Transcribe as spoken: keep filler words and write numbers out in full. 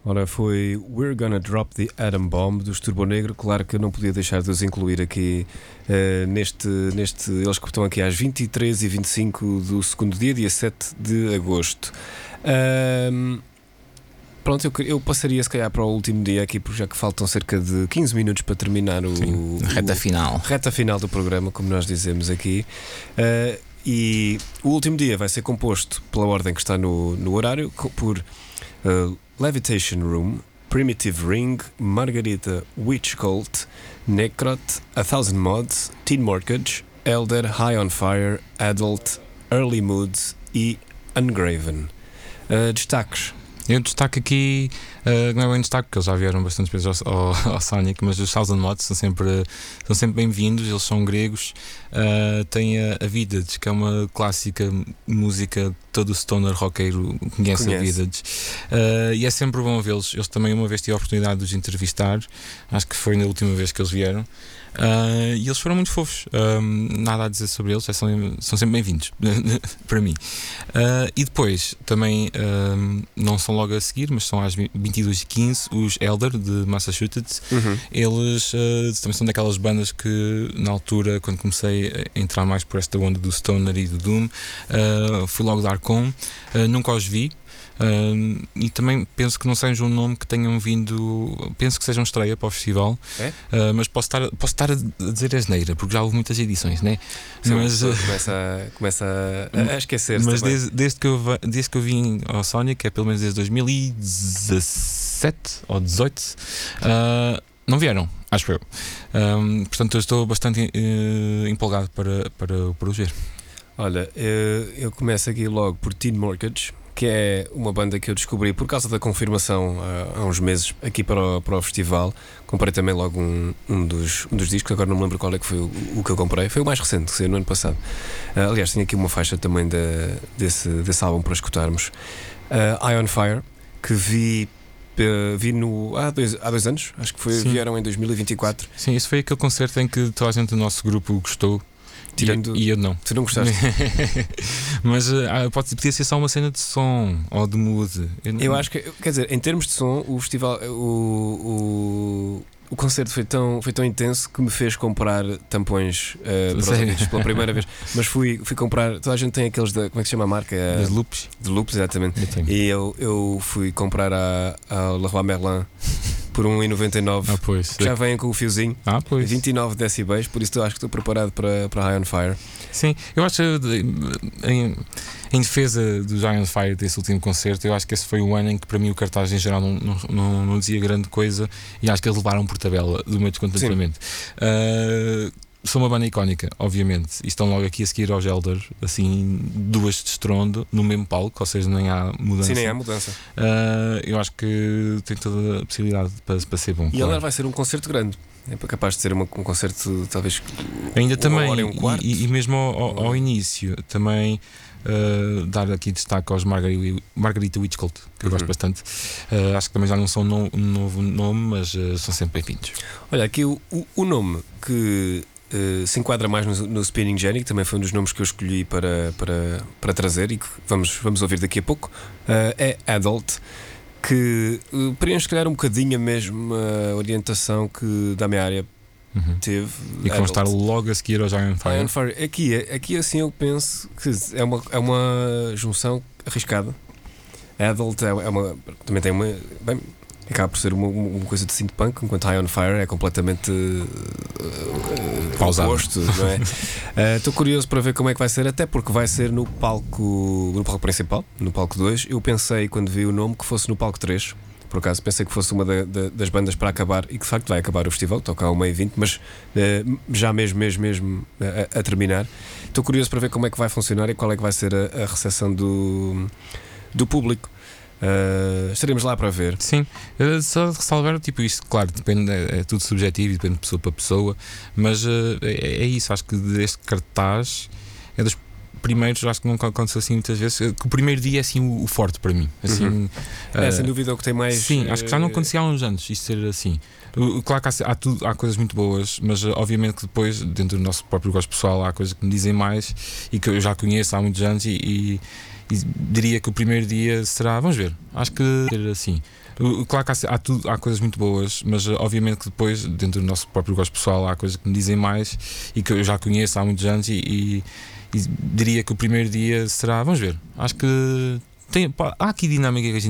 Ora, foi We're Gonna Drop the Atom Bomb dos Turbo Negro. Claro que eu não podia deixar de os incluir aqui uh, neste, neste. Eles que estão aqui às vinte e três e vinte e cinco do segundo dia, dia sete de agosto. Uh, pronto, eu, eu passaria se calhar para o último dia aqui, porque já que faltam cerca de quinze minutos para terminar o, Sim, reta o, final. Reta final do programa, como nós dizemos aqui. Uh, e o último dia vai ser composto pela ordem que está no, no horário, por uh, Levitation Room, Primitive Ring, Margarita Witch Cult, Necrot, A Thousand Mods, Teen Mortgage, Elder, High on Fire, Adult, Early Moods e Ungraven. Uh, destaques. Eu destaco aqui, uh, não é bem destaque porque eles já vieram bastantes vezes ao, ao, ao Sonic, mas os Thousand Mods são sempre, são sempre bem-vindos, eles são gregos, uh, têm a, a Vidage, que é uma clássica música, todo o stoner roqueiro conhece, conhece. a Vidage, uh, e é sempre bom vê-los. Eles também uma vez tive a oportunidade de os entrevistar, acho que foi na última vez que eles vieram. Uh, e eles foram muito fofos, uh, nada a dizer sobre eles, são, são sempre bem-vindos para mim. Uh, e depois também uh, não são logo a seguir, mas são às vinte e duas e quinze os Elder de Massachusetts. Uhum. Eles uh, também são daquelas bandas que na altura, quando comecei a entrar mais por esta onda do stoner e do doom, uh, fui logo dar com, uh, nunca os vi. Uh, e também penso que não seja um nome que tenham vindo, penso que sejam estreia para o festival, é? uh, mas posso estar, posso estar a dizer asneira, porque já houve muitas edições, né? Sim, mas uh, começa, a, começa a, a esquecer-se. Mas desde, desde, que eu, desde que eu vim ao Sonic, é pelo menos desde dois mil e dezassete ou dezoito, uh, não vieram, acho eu. Um, portanto, eu estou bastante uh, empolgado para, para, para os ver. Olha, eu, eu começo aqui logo por Teen Mortgage, que é uma banda que eu descobri por causa da confirmação há, há uns meses aqui para o, para o festival. Comprei também logo um, um, dos, um dos discos, agora não me lembro qual é que foi o, o que eu comprei. Foi o mais recente, que saiu no ano passado. Uh, aliás, tinha aqui uma faixa também de, desse, desse álbum para escutarmos. Uh, Eye on Fire, que vi, uh, vi no, há, dois, há dois anos, acho que foi, vieram em dois mil e vinte e quatro. Sim, isso foi aquele concerto em que toda a gente do nosso grupo gostou. Tirando... E eu não. Tu não gostaste? Mas uh, pode, podia ser só uma cena de som ou de mood. Eu, não... eu acho que, quer dizer, em termos de som, o festival, o, o, o concerto foi tão, foi tão intenso que me fez comprar tampões uh, para os ouvidos pela primeira vez. Mas fui, fui comprar. Toda a gente tem aqueles da. Como é que se chama a marca? Das Loops. De Loops, exatamente. Eu e eu, eu fui comprar a, a Leroy Merlin por um e noventa e nove. Ah, pois. Que já vêm com o fiozinho. Ah, pois. vinte e nove decibéis, por isso eu acho que estou preparado para, para High on Fire. Sim, eu acho em, em defesa do High on Fire desse último concerto, eu acho que esse foi o ano em que para mim o cartaz em geral não, não, não, não dizia grande coisa e acho que eles levaram por tabela do meu descontentamento. Uh, Sou uma banda icónica, obviamente, e estão logo aqui a seguir aos Elder, assim, duas de estrondo no mesmo palco, ou seja, nem há mudança. Sim, nem há mudança. Uh, eu acho que tem toda a possibilidade para, para ser bom. E claro. Elder vai ser um concerto grande. É capaz de ser uma, um concerto, talvez. Ainda também, hora e, um e, e mesmo ao, ao, ao início, também uh, dar aqui destaque aos Margarita, Margarita Witch Cult, que eu uhum. gosto bastante. Uh, acho que também já não são um, um novo nome, mas uh, são sempre bem-vindos. Olha, aqui o, o, o nome que. Uh, se enquadra mais no, no Spinning Jenny, que também foi um dos nomes que eu escolhi para, para, para trazer e que vamos, vamos ouvir daqui a pouco, uh, é Adult, que uh, preenche, se calhar, um bocadinho a mesma orientação que da minha área uhum. teve. E que vão estar logo a seguir ao Iron Fire. Iron Fire. Aqui, aqui, assim, eu penso que é uma, é uma junção arriscada. Adult é, é uma. Também tem uma. Bem, acaba por ser uma, uma coisa de synth punk, enquanto High on Fire é completamente uh, pausado, não é? Estou uh, curioso para ver como é que vai ser, até porque vai ser no palco, no palco principal, no palco dois. Eu pensei, quando vi o nome, que fosse no palco três. Por acaso pensei que fosse uma da, da, das bandas para acabar, e que de facto vai acabar o festival, toca ao meio e vinte, mas uh, já mesmo, mesmo, mesmo a, a terminar. Estou curioso para ver como é que vai funcionar e qual é que vai ser a, a recepção do, do público. Uh, estaremos lá para ver. Sim, uh, só ressalvar, tipo, isto, claro, depende, é, é tudo subjetivo e depende de pessoa para pessoa, mas uh, é, é isso, acho que este cartaz é dos primeiros, acho que não aconteceu assim muitas vezes, que o primeiro dia é assim o, o forte para mim. Assim, uhum. uh, é sem dúvida o que tem mais. Sim, acho que já não acontecia há uns anos isto ser assim. Claro que há, há, tudo, há coisas muito boas, mas obviamente que depois, dentro do nosso próprio gosto pessoal, há coisas que me dizem mais e que eu já conheço há muitos anos e, e e diria que o primeiro dia será, vamos ver, acho que assim. Claro que há, há, tudo, há coisas muito boas, mas obviamente que depois, dentro do nosso próprio gosto pessoal, há coisas que me dizem mais e que eu já conheço há muitos anos, e, e, e diria que o primeiro dia será, vamos ver, acho que tem, pá, há aqui dinâmica que a gente